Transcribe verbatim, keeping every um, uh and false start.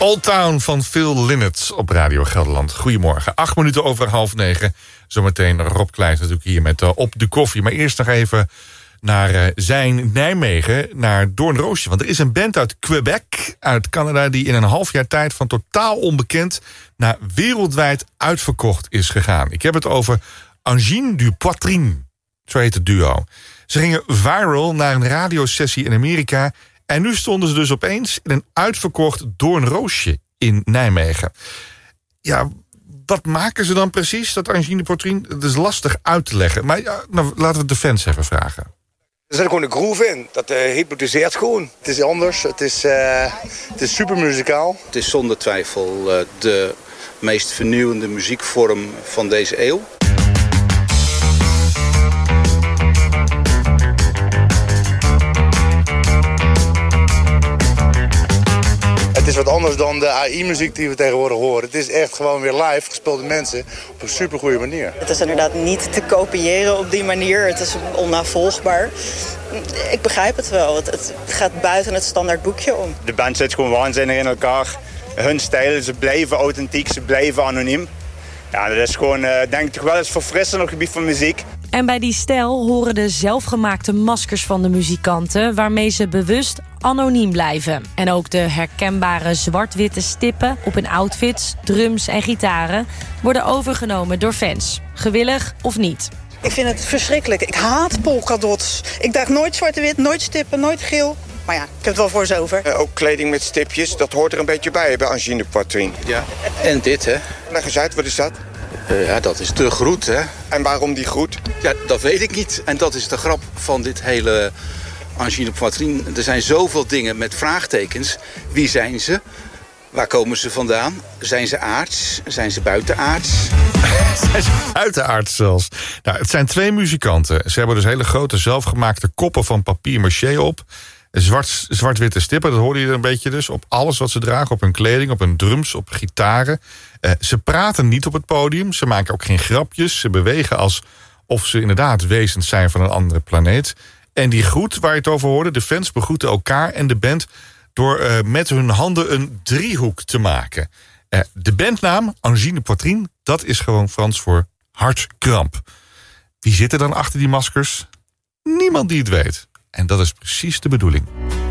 Old Town van Phil Lynott op Radio Gelderland. Goedemorgen, acht minuten over half negen. Zometeen Rob Kleijs natuurlijk hier met uh, Op de Koffie. Maar eerst nog even naar uh, zijn Nijmegen, naar Doornroosje. Want er is een band uit Quebec, uit Canada, die in een half jaar tijd van totaal onbekend naar wereldwijd uitverkocht is gegaan. Ik heb het over Angine du Poitrine. Zo heet het duo. Ze gingen viral naar een radiosessie in Amerika. En nu stonden ze dus opeens in een uitverkocht Doornroosje in Nijmegen. Ja, wat maken ze dan precies, dat Angine du Poitrine? Het is lastig uit te leggen. Maar ja, nou, laten we de fans even vragen. Er zit gewoon een groove in. Dat uh, hypnotiseert gewoon. Het is anders. Het is, uh, het is super muzikaal. Het is zonder twijfel uh, de meest vernieuwende muziekvorm van deze eeuw. Het is wat anders dan de A I-muziek die we tegenwoordig horen. Het is echt gewoon weer live, gespeeld door mensen, op een supergoeie manier. Het is inderdaad niet te kopiëren op die manier. Het is onnavolgbaar. Ik begrijp het wel. Het, het gaat buiten het standaard boekje om. De band zit gewoon waanzinnig in elkaar. Hun stijl, ze blijven authentiek, ze blijven anoniem. Ja, dat is gewoon, uh, denk ik, toch wel eens verfrissend op het gebied van muziek. En bij die stijl horen de zelfgemaakte maskers van de muzikanten, waarmee ze bewust anoniem blijven. En ook de herkenbare zwart-witte stippen op hun outfits, drums en gitaren worden overgenomen door fans. Gewillig of niet. Ik vind het verschrikkelijk. Ik haat polkadots. Ik draag nooit zwart-wit, nooit stippen, nooit geel. Maar ja, ik heb het wel voor zover. Uh, ook kleding met stipjes, dat hoort er een beetje bij bij Angine du Poitrine. Ja, en dit, hè? Leg eens uit, wat is dat? Uh, ja, dat is de groet, hè? En waarom die groet? Ja, dat weet ik niet. En dat is de grap van dit hele Angine du Poitrine. Er zijn zoveel dingen met vraagtekens. Wie zijn ze? Waar komen ze vandaan? Zijn ze aards? Zijn ze buitenaards? Zijn ze buitenaards zelfs? Nou, het zijn twee muzikanten. Ze hebben dus hele grote zelfgemaakte koppen van papier-maché op. Zwart, zwart-witte stippen, dat hoorde je er een beetje dus. Op alles wat ze dragen, op hun kleding, op hun drums, op gitaren. Uh, ze praten niet op het podium. Ze maken ook geen grapjes. Ze bewegen alsof ze inderdaad wezens zijn van een andere planeet. En die groet waar je het over hoorde, de fans begroeten elkaar en de band door uh, met hun handen een driehoek te maken. Uh, de bandnaam, Angine du Poitrine, dat is gewoon Frans voor hartkramp. Wie zit er dan achter die maskers? Niemand die het weet. En dat is precies de bedoeling.